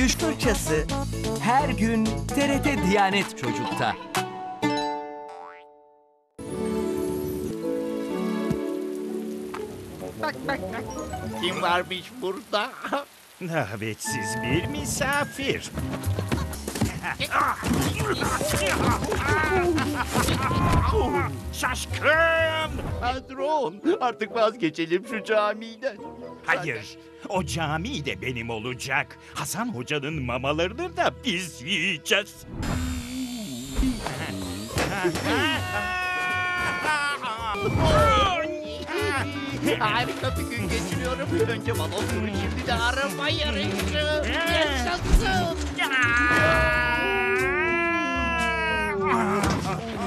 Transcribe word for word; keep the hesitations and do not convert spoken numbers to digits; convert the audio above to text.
Düş Fırçası her gün T R T Diyanet Çocuk'ta. Bak bak bak. Kim varmış burada? Davetsiz bir misafir. Şaşkın! Patron, artık vazgeçelim şu camiden. Hayır, o cami de benim olacak. Hasan Hoca'nın mamalarını da biz yiyeceğiz. Harika bir gün geçiriyorum. Önce balon turu, şimdi de araba yarışı. Yaşasın.